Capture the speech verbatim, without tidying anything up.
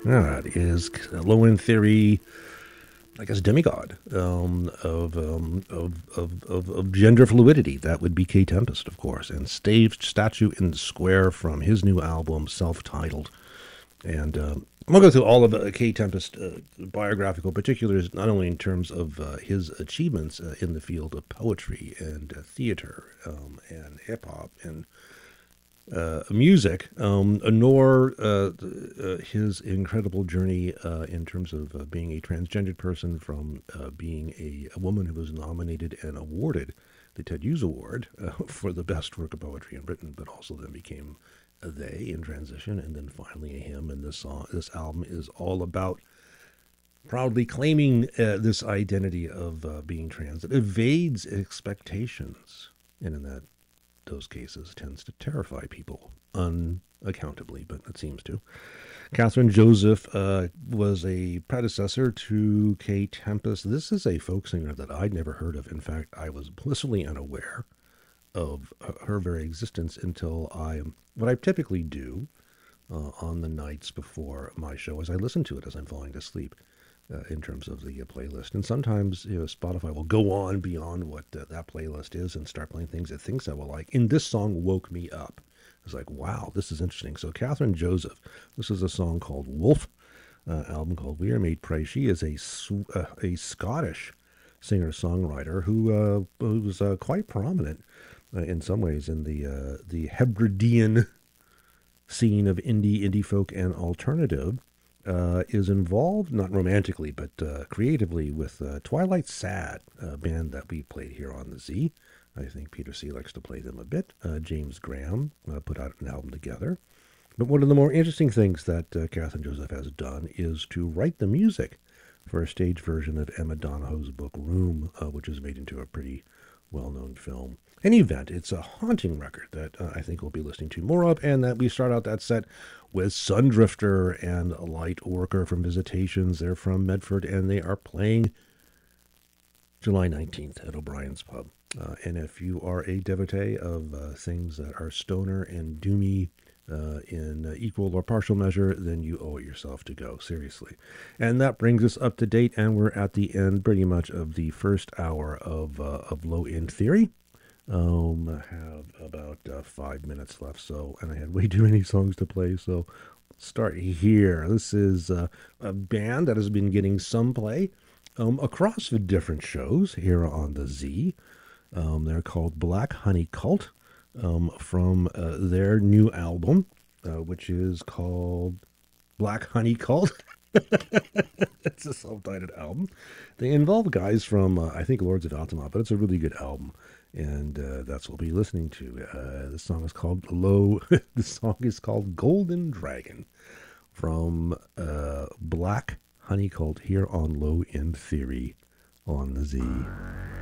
That is Low End Theory, I guess, demigod um, of, um, of, of, of, of gender fluidity. That would be Kate Tempest, of course, and Stave Statue in the Square from his new album, self-titled. And um, I'm going to go through all of uh, Kate Tempest uh, biographical particulars, not only in terms of uh, his achievements uh, in the field of poetry and uh, theater um, and hip-hop and uh, music, um, nor uh, uh, his incredible journey uh, in terms of uh, being a transgendered person from uh, being a, a woman who was nominated and awarded the Ted Hughes Award uh, for the best work of poetry in Britain, but also then became a they in transition, and then finally a him. And this song, this album is all about proudly claiming uh, this identity of uh, being trans. It evades expectations, and in that those cases tends to terrify people unaccountably, but it seems to. Catherine Joseph uh, was a predecessor to Kate Tempest. This is a folk singer that I'd never heard of. In fact, I was blissfully unaware of her very existence until I, what I typically do uh, on the nights before my show is I listen to it as I'm falling to sleep. Uh, in terms of the uh, playlist. And sometimes you know, Spotify will go on beyond what uh, that playlist is and start playing things it thinks I will like. And this song woke me up. I was like, wow, this is interesting. So Catherine Joseph, this is a song called Wolf, uh, album called We Are Made Pray. She is a, uh, a Scottish singer-songwriter who, uh, who was uh, quite prominent uh, in some ways in the, uh, the Hebridean scene of indie, indie folk and alternative. Uh, is involved, not romantically, but uh, creatively with uh, Twilight Sad, a band that we played here on the Z. I think Peter C. likes to play them a bit. Uh, James Graham uh, put out an album together. But one of the more interesting things that uh, Catherine Joseph has done is to write the music for a stage version of Emma Donahoe's book Room, uh, which is made into a pretty well-known film. In any event, it's a haunting record that uh, I think we'll be listening to more of, and that we start out that set with Sundrifter and Light Worker from Visitations. They're from Medford, and they are playing July nineteenth at O'Brien's Pub. Uh, and if you are a devotee of uh, things that are stoner and doomy uh, in uh, equal or partial measure, then you owe it yourself to go, seriously. And that brings us up to date, and we're at the end pretty much of the first hour of, uh, of Low End Theory. Um, I have about uh, five minutes left, so, and I had way too many songs to play, so let's start here. This is uh, a band that has been getting some play um, across the different shows here on the Z. Um, they're called Black Honey Cult um, from uh, their new album, uh, which is called Black Honey Cult. It's a self-titled album. They involve guys from, uh, I think, Lords of Altamont, but it's a really good album. And uh, that's what we'll be listening to. Uh, the song is called Low. The song is called Golden Dragon from uh, Black Honey Cult here on Low End Theory on the Z.